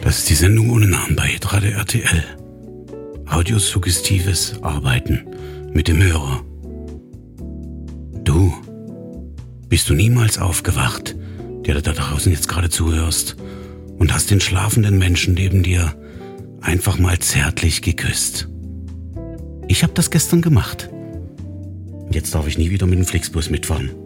Das ist die Sendung ohne Namen bei Radio RTL. Audiosuggestives Arbeiten mit dem Hörer. Du, bist du niemals aufgewacht, der du da draußen jetzt gerade zuhörst, und hast den schlafenden Menschen neben dir einfach mal zärtlich geküsst? Ich habe das gestern gemacht. Jetzt darf ich nie wieder mit dem Flixbus mitfahren.